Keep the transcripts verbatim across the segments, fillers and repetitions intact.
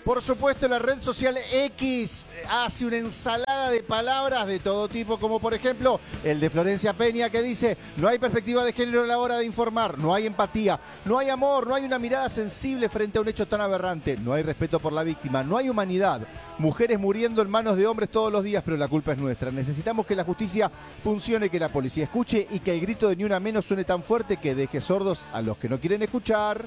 Por supuesto, la red social X hace una ensalada de palabras de todo tipo, como por ejemplo el de Florencia Peña, que dice: no hay perspectiva de género a la hora de informar, no hay empatía, no hay amor, no hay una mirada sensible frente a un hecho tan aberrante, no hay respeto por la víctima, no hay humanidad. Mujeres muriendo en manos de hombres todos los días, pero la culpa es nuestra. Necesitamos que la justicia funcione, que la policía escuche y que el grito de ni una menos suene tan fuerte que deje sordos a los que no quieren escuchar.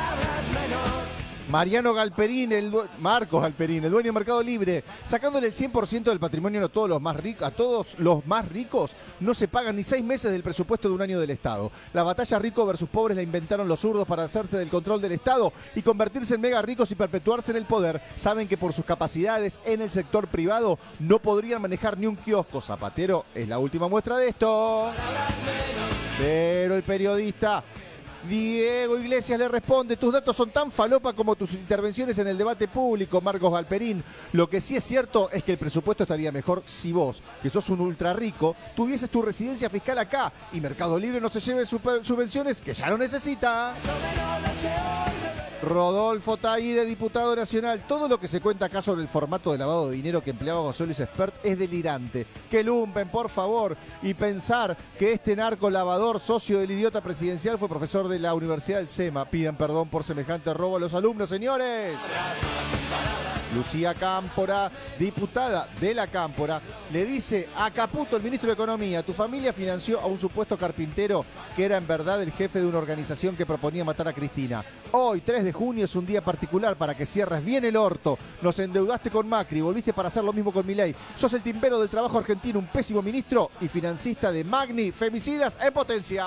Mariano Galperín, el Marcos Galperín, el dueño de Mercado Libre, sacándole el cien por ciento del patrimonio a todos los más ricos, a todos los más ricos, no se pagan ni seis meses del presupuesto de un año del Estado. La batalla rico versus pobres la inventaron los zurdos para hacerse del control del Estado y convertirse en mega ricos y perpetuarse en el poder. Saben que por sus capacidades en el sector privado no podrían manejar ni un kiosco. Zapatero es la última muestra de esto. Pero el periodista Diego Iglesias le responde: tus datos son tan falopa como tus intervenciones en el debate público, Marcos Galperín. Lo que sí es cierto es que el presupuesto estaría mejor si vos, que sos un ultra rico, tuvieses tu residencia fiscal acá y Mercado Libre no se lleve super subvenciones que ya no necesita. Rodolfo Taide, diputado nacional. Todo lo que se cuenta acá sobre el formato de lavado de dinero que empleaba José Luis Espert es delirante. Que lumpen, por favor. Y pensar que este narco lavador, socio del idiota presidencial, fue profesor de la Universidad del SEMA. Pidan perdón por semejante robo a los alumnos, señores. Lucía Cámpora, diputada de la Cámpora, le dice a Caputo, el ministro de Economía: tu familia financió a un supuesto carpintero que era en verdad el jefe de una organización que proponía matar a Cristina. Hoy, tres de junio, es un día particular para que cierres bien el orto. Nos endeudaste con Macri, volviste para hacer lo mismo con Milei. Sos el timbero del trabajo argentino, un pésimo ministro y financista de Magni, femicidas en potencia.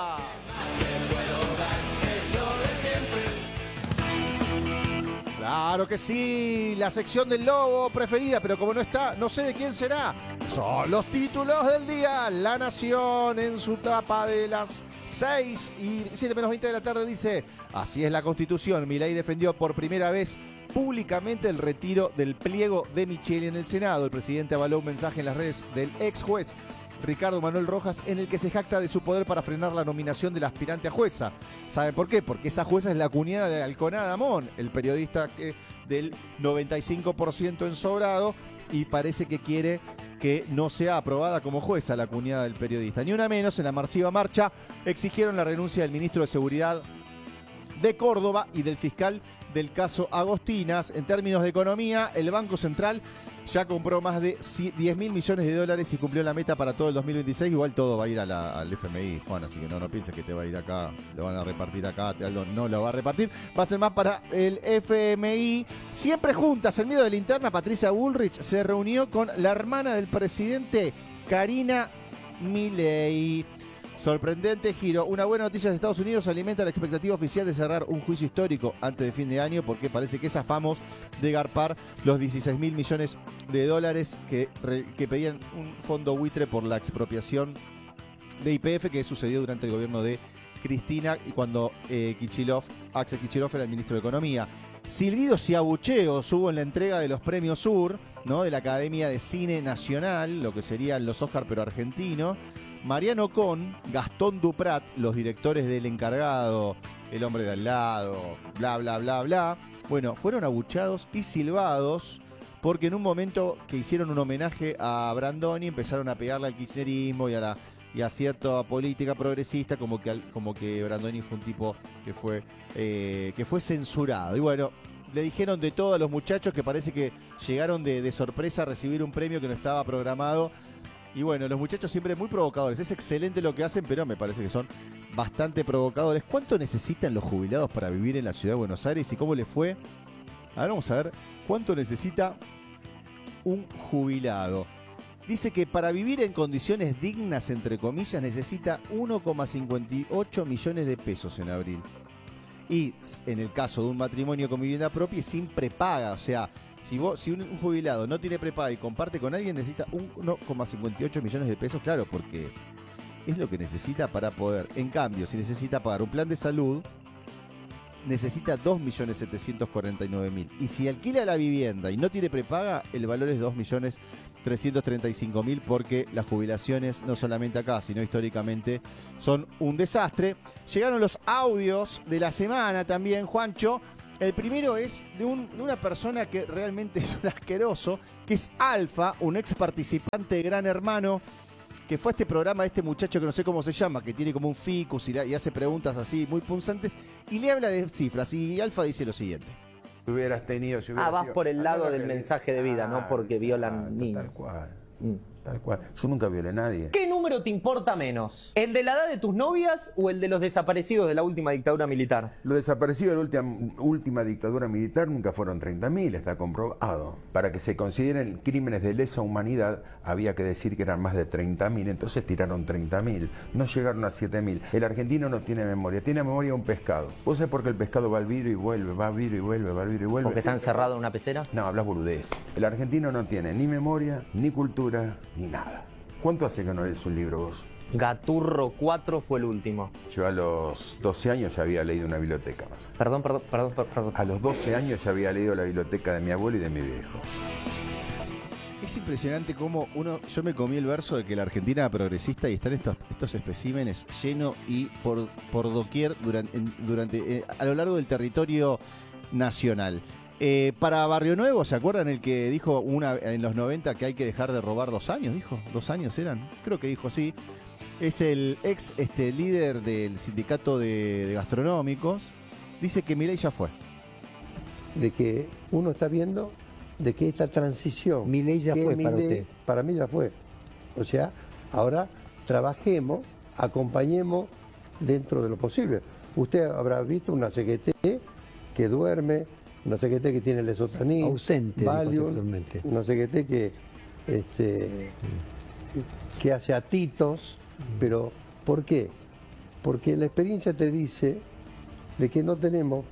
Claro que sí, la sección del Lobo preferida, pero como no está, no sé de quién será. Son los títulos del día. La Nación, en su tapa de las seis y siete menos veinte de la tarde, dice: así es la Constitución. Milei defendió por primera vez públicamente el retiro del pliego de Micheli en el Senado. El presidente avaló un mensaje en las redes del ex juez Ricardo Manuel Rojas, en el que se jacta de su poder para frenar la nominación del aspirante a jueza. ¿Saben por qué? Porque esa jueza es la cuñada de Alconada Amón, el periodista que, del noventa y cinco por ciento en Sobrado, y parece que quiere que no sea aprobada como jueza la cuñada del periodista. Ni una menos, en la masiva marcha exigieron la renuncia del ministro de Seguridad de Córdoba y del fiscal del caso Agostinas. En términos de economía, el Banco Central ya compró más de diez mil millones de dólares y cumplió la meta para todo el dos mil veintiséis. Igual todo va a ir a la, al F M I, Juan, así que no, no pienses que te va a ir acá, lo van a repartir acá, Aldo no lo va a repartir. Va a ser más para el F M I. Siempre juntas, en medio de la interna, Patricia Bullrich se reunió con la hermana del presidente, Karina Milei. Sorprendente giro. Una buena noticia de Estados Unidos: alimenta la expectativa oficial de cerrar un juicio histórico antes de fin de año, porque parece que zafamos de garpar los dieciséis mil millones de dólares que, que pedían un fondo buitre por la expropiación de Y P F que sucedió durante el gobierno de Cristina y cuando eh, Kicillof, Axel Kicillof era el ministro de Economía. Silbidos y abucheos hubo en la entrega de los premios Sur, ¿no?, de la Academia de Cine Nacional, lo que serían los Oscar pero argentinos. Mariano Con, Gastón Duprat, los directores del Encargado, El hombre de al lado, bla, bla, bla, bla, bueno, fueron abuchados y silbados porque en un momento que hicieron un homenaje a Brandoni empezaron a pegarle al kirchnerismo y a, la, y a cierta política progresista, como que, como que Brandoni fue un tipo que fue, eh, que fue censurado. Y bueno, le dijeron de todo a los muchachos, que parece que llegaron de, de sorpresa a recibir un premio que no estaba programado. Y bueno, los muchachos siempre muy provocadores. Es excelente lo que hacen, pero me parece que son bastante provocadores. ¿Cuánto necesitan los jubilados para vivir en la ciudad de Buenos Aires y cómo les fue? Ahora vamos a ver cuánto necesita un jubilado. Dice que para vivir en condiciones dignas, entre comillas, necesita uno coma cincuenta y ocho millones de pesos en abril. Y en el caso de un matrimonio con vivienda propia, sin prepaga, o sea, Si, vos, si un, un jubilado no tiene prepaga y comparte con alguien, necesita uno coma cincuenta y ocho millones de pesos, claro, porque es lo que necesita para poder. En cambio, si necesita pagar un plan de salud, necesita dos millones setecientos cuarenta y nueve mil. Y si alquila la vivienda y no tiene prepaga, el valor es dos millones trescientos treinta y cinco mil, porque las jubilaciones, no solamente acá, sino históricamente, son un desastre. Llegaron los audios de la semana también, Juancho. El primero es de, un, de una persona que realmente es un asqueroso, que es Alfa, un ex participante de Gran Hermano, que fue a este programa de este muchacho que no sé cómo se llama, que tiene como un ficus y, la, y hace preguntas así muy punzantes, y le habla de cifras. Y Alfa dice lo siguiente. Si hubieras tenido... Si hubieras ah, vas sido, por el lado del que... mensaje de vida, ah, no porque violan niños. Tal cual. Mm. Tal cual. Yo nunca violé a nadie. ¿Qué número te importa menos? ¿El de la edad de tus novias o el de los desaparecidos de la última dictadura militar? Los desaparecidos de la última, última dictadura militar nunca fueron treinta mil, está comprobado. Para que se consideren crímenes de lesa humanidad había que decir que eran más de treinta mil, entonces tiraron treinta mil, no llegaron a siete mil. El argentino no tiene memoria, tiene memoria un pescado. ¿Vos sabés por qué el pescado va al vidrio y vuelve, va al vidrio y vuelve, va al vidrio y vuelve? ¿Porque está encerrado en una pecera? No, hablas boludez. El argentino no tiene ni memoria, ni cultura, ni nada. ¿Cuánto hace que no lees un libro vos? Gaturro cuatro fue el último. Yo a los doce años ya había leído una biblioteca. Perdón, perdón, perdón, perdón. A los doce años ya había leído la biblioteca de mi abuelo y de mi viejo. Es impresionante cómo uno, yo me comí el verso de que la Argentina era progresista y están estos, estos especímenes llenos y por, por doquier durante, durante eh, a lo largo del territorio nacional. Eh, para Barrio Nuevo, ¿se acuerdan el que dijo una en los noventa que hay que dejar de robar dos años? ¿Dijo? ¿Dos años eran? Creo que dijo así. Es el ex este, líder del sindicato de, de gastronómicos. Dice que Milei ya fue. De que uno está viendo de que esta transición... Milei ya fue para usted. Para mí ya fue. O sea, ahora trabajemos, acompañemos dentro de lo posible. Usted habrá visto una C G T que duerme, una C G T que tiene el lesotanil, ausente, Valium, una C G T que, este, que hace atitos, pero ¿por qué? Porque la experiencia te dice de que no tenemos,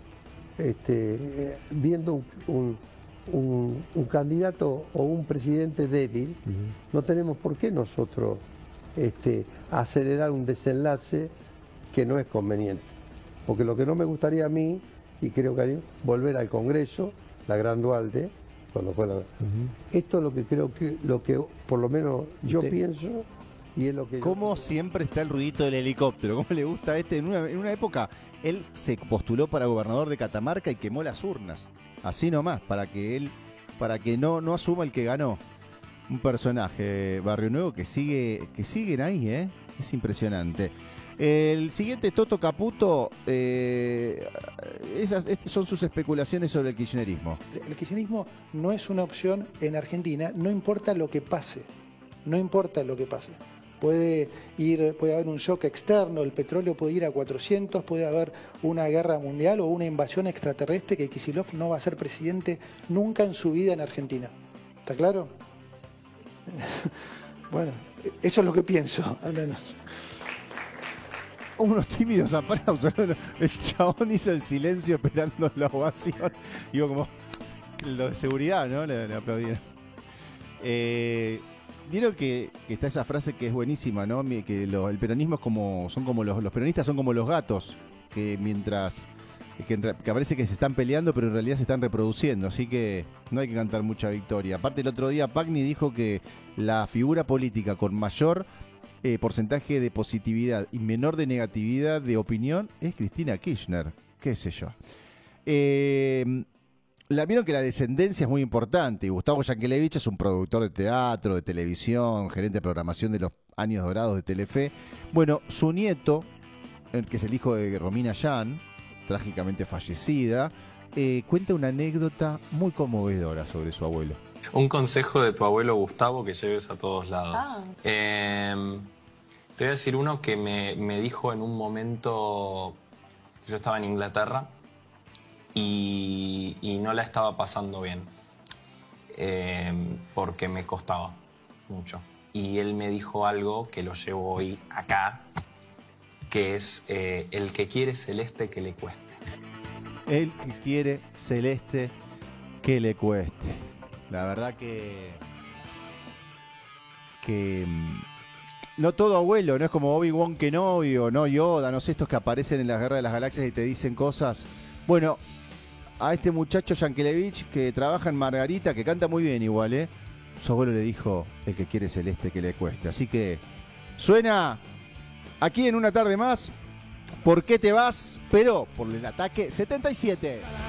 este, viendo un, un, un, un candidato o un presidente débil, uh-huh. no tenemos por qué nosotros este, acelerar un desenlace que no es conveniente. Porque lo que no me gustaría a mí, y creo que volver al Congreso, la Gran Dualde, cuando fue la... Uh-huh. Esto es lo que creo que, lo que por lo menos yo ¿Usted? pienso, y es lo que... Como siempre está el ruidito del helicóptero, ¿cómo le gusta a este? En una, en una época, él se postuló para gobernador de Catamarca y quemó las urnas, así nomás, para que él, para que no, no asuma el que ganó. Un personaje, Barrio Nuevo, que sigue, que siguen ahí, ¿eh? Es impresionante. El siguiente, Toto Caputo, eh, esas, estas son sus especulaciones sobre el kirchnerismo. El kirchnerismo no es una opción en Argentina, no importa lo que pase, no importa lo que pase. Puede ir, puede haber un shock externo, el petróleo puede ir a cuatrocientos, puede haber una guerra mundial o una invasión extraterrestre que Kicillof no va a ser presidente nunca en su vida en Argentina. ¿Está claro? Bueno, eso es lo que pienso, al menos. Unos tímidos aplausos. El chabón hizo el silencio esperando la ovación. Digo, como lo de seguridad, ¿no? Le, le aplaudieron. Eh, Vieron que, que está esa frase que es buenísima, ¿no? Que lo, el peronismo es como. Son como los, los peronistas son como los gatos. Que mientras. Que, que parece que se están peleando, pero en realidad se están reproduciendo. Así que no hay que cantar mucha victoria. Aparte, el otro día Pagni dijo que la figura política con mayor. Eh, porcentaje de positividad y menor de negatividad de opinión es Cristina Kirchner, qué sé yo. Eh, la, vieron que la descendencia es muy importante y Gustavo Yankelevich es un productor de teatro, de televisión, gerente de programación de los años dorados de Telefe. Bueno, su nieto, que es el hijo de Romina Yan, trágicamente fallecida, eh, cuenta una anécdota muy conmovedora sobre su abuelo. Un consejo de tu abuelo Gustavo que lleves a todos lados. Ah. Eh, te voy a decir uno que me, me dijo en un momento que yo estaba en Inglaterra y, y no la estaba pasando bien. Eh, porque me costaba mucho. Y él me dijo algo que lo llevo hoy acá, que es eh, el que quiere celeste que le cueste. El que quiere celeste que le cueste. La verdad que, que no todo abuelo, no es como Obi-Wan Kenobi o no Yoda, no sé, estos que aparecen en las Guerras de las Galaxias y te dicen cosas. Bueno, a este muchacho Yankelevich que trabaja en Margarita, que canta muy bien igual, ¿eh? Su abuelo le dijo, el que quiere celeste que le cueste. Así que suena aquí en Una Tarde Más, ¿por qué te vas? Pero por el ataque setenta y siete.